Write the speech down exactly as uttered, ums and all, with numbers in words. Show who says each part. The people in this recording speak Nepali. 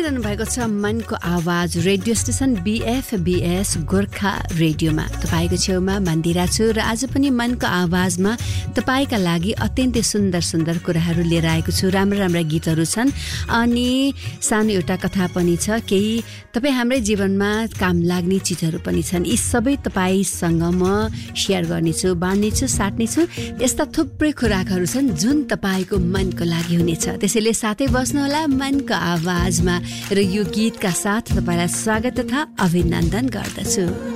Speaker 1: सुनिरहनु भएको छ मनको आवाज रेडियो स्टेशन बीएफबीएस गोर्खा रेडियोमा। तपाईको छेउमा मन्दिरा छु र आज पनि मनको आवाजमा तपाईका लागि अत्यन्तै सुन्दर सुन्दर कुराहरू लिएर आएको छु। राम्रो राम्रो गीतहरू छन् अनि सानो एउटा कथा पनि छ। केही तपाई हाम्रै जीवनमा काम लाग्ने चीजहरू पनि छन्। यी सबै तपाईसँग म शेयर गर्नेछु, बाँड्नेछु, साट्नेछु। यस्ता थुप्रै खुराकहरू छन् जुन तपाईको मनको लागि हुनेछ। त्यसैले साथै बस्नुहोला मनको आवाजमा र यो गीतका साथ तपाईलाई स्वागत तथा अभिनन्दन गर्दछु।